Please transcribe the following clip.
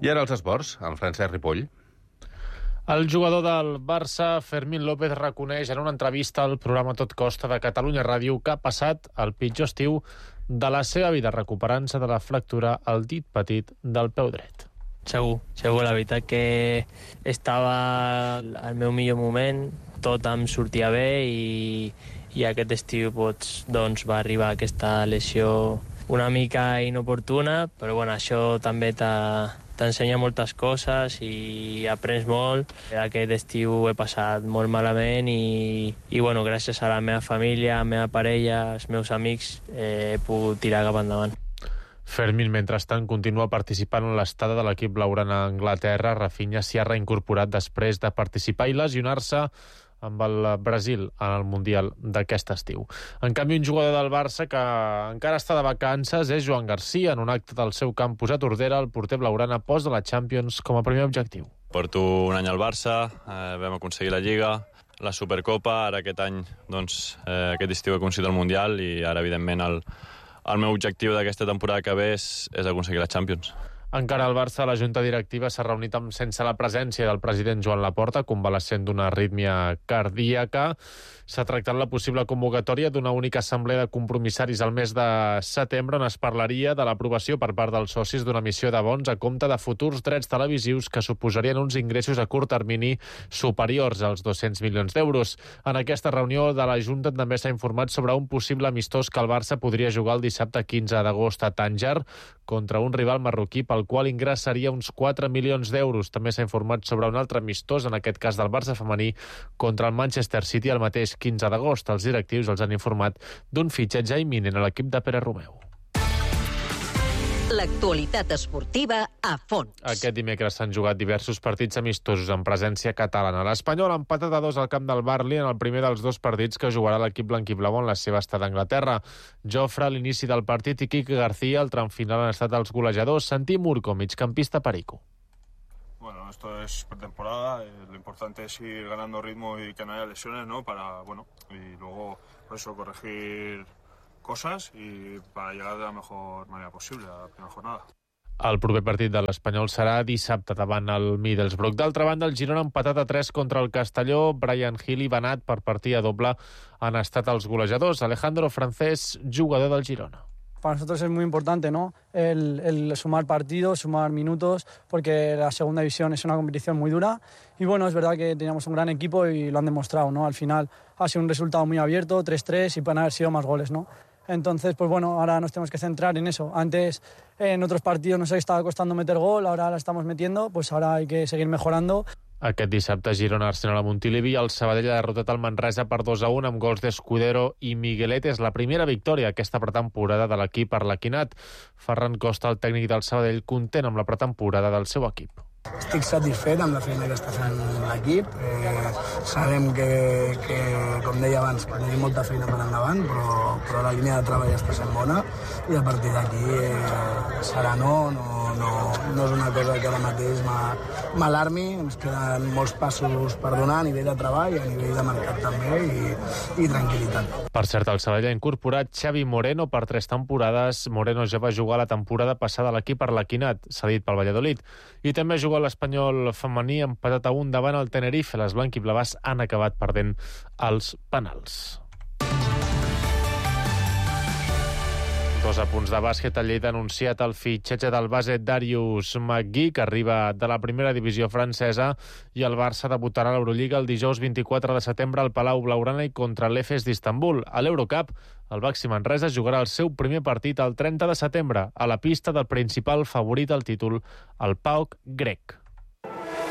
I ara els esports, amb Francesc Ripoll. El jugador del Barça, Fermín López, reconeix en una entrevista al programa Tot Costa de Catalunya Ràdio que ha passat el pitjor estiu de la seva vida, recuperant-se de la fractura al dit petit del peu dret. Segur. La veritat que estava al meu millor moment, tot em sortia bé i aquest estiu doncs, va arribar aquesta lesió una mica inoportuna, però bueno, això també t'ensenya moltes coses i aprens molt. Aquest estiu he passat molt malament i bueno, gràcies a la meva família, a la meva parella, als meus amics, he pogut tirar cap endavant. Fermín, mentrestant, continua participant en l'estada de l'equip blaugrana a Anglaterra. Rafinha s'hi ha reincorporat després de participar i lesionar-se amb el Brasil en el Mundial d'aquest estiu. En canvi, un jugador del Barça que encara està de vacances és Joan Garcia. En un acte del seu campus a Tordera, el porter blaugrana posa la Champions com a primer objectiu. Porto un any al Barça, vam aconseguir la Lliga, la Supercopa, ara aquest any, doncs, aquest estiu he aconseguit el Mundial i ara, evidentment, el meu objectiu d'aquesta temporada que ve és aconseguir la Champions. Encara al Barça, la Junta Directiva s'ha reunit sense la presència del president Joan Laporta, convalescent d'una arrítmia cardíaca. S'ha tractat la possible convocatòria d'una única assemblea de compromissaris al mes de setembre, on es parlaria de l'aprovació per part dels socis d'una emissió de bons a compte de futurs drets televisius que suposarien uns ingressos a curt termini superiors als 200 milions d'euros. En aquesta reunió de la Junta també s'ha informat sobre un possible amistós que el Barça podria jugar el dissabte 15 d'agost a Tànger contra un rival marroquí pel qual ingressaria uns 4 milions d'euros. També s'ha informat sobre un altre amistós, en aquest cas del Barça femení, contra el Manchester City el mateix 15 d'agost. Els directius els han informat d'un fitxatge imminent a l'equip de Pere Romeu. L'actualitat esportiva a fons. Aquest dimecres s'han jugat diversos partits amistosos en presència catalana. L'Espanyol ha empatat a 2 al camp del Barli en el primer dels 2 partits que jugarà l'equip blanquiblau en la seva estada a Anglaterra. Jofre a l'inici del partit i Quique García al tram final han estat els golejadors. Santi Murco, migcampista perico. Bueno, esto es pretemporada, lo importante es ir ganando ritmo y que no haya lesiones, ¿no? Y luego, por eso, corregir cosas y para llegar de la mejor manera posible a la primera jornada. El proper partit de l'Espanyol serà dissabte davant el Middlesbrough. D'altra banda, el Girona ha empatat a 3 contra el Castelló. Brian Hill i Benat, per partida doble, han estat els golejadors. Alejandro Francés, jugador del Girona. Para nosotros es muy importante, ¿no? El sumar partidos, sumar minutos, porque la segunda división es una competición muy dura. Y bueno, es verdad que teníamos un gran equipo y lo han demostrado, ¿no? Al final ha sido un resultado muy abierto, 3-3, y pueden haber sido más goles, ¿no? Entonces, pues bueno, ahora nos tenemos que centrar en eso. Antes, en otros partidos nos estaba costando meter gol, ahora la estamos metiendo, pues ahora hay que seguir mejorando. Aquest dissabte, Girona-Arsenal a Montilivi. El Sabadell ha derrotat el Manresa per 2-1 amb gols d'Escudero i Miguelet. És la primera victòria aquesta pretemporada de l'equip arlequinat. Ferran Costa, el tècnic del Sabadell, content amb la pretemporada del seu equip. Estic satisfet amb la feina que està fent l'equip. Sabem que, com deia abans, que tenim molta feina per endavant, però la línia de treball està sent bona i a partir d'aquí serà no és una cosa que ara mateix m'alarmi. Ens queden molts passos per donar a nivell de treball, a nivell de mercat també i tranquil·litat. Per cert, el Sabadell ha incorporat Xavi Moreno per 3 temporades. Moreno ja va jugar la temporada passada a l'equip arlequinat, cedit pel Valladolid, i també ha jugat l'Espanyol femení, empatat a 1 davant el Tenerife. Les blanquiblaves han acabat perdent els penals. 2 apunts de bàsquet. El Lleida ha anunciat el fitxatge del base Darius McGee, que arriba de la primera divisió francesa, i el Barça debutarà a l'Eurolliga el dijous 24 de setembre al Palau Blaugrana i contra l'Efes d'Istanbul. A l'Eurocup, el Baxi Manresa jugarà el seu primer partit el 30 de setembre a la pista del principal favorit al títol, el PAOK grec.